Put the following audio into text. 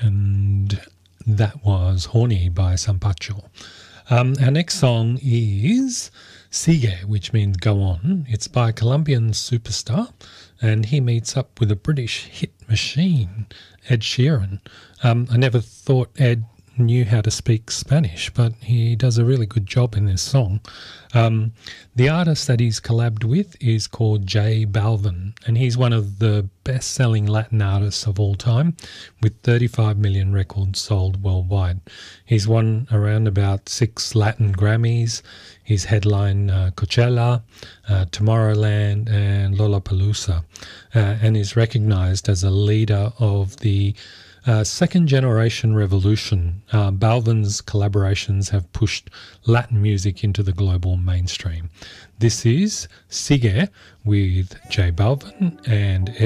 and that was Horny by Sampacho. Our next song is Sigue, which means go on. It's by a Colombian superstar, and he meets up with a British hit machine, Ed Sheeran. I never thought Ed knew how to speak Spanish, but he does a really good job in this song. The artist that he's collabed with is called J Balvin, and he's one of the best-selling Latin artists of all time, with 35 million records sold worldwide. He's won around about 6 Latin Grammys. He's headlined Coachella, Tomorrowland, and Lollapalooza, and is recognized as a leader of the second generation revolution. Balvin's collaborations have pushed Latin music into the global mainstream. This is Sigue with J Balvin and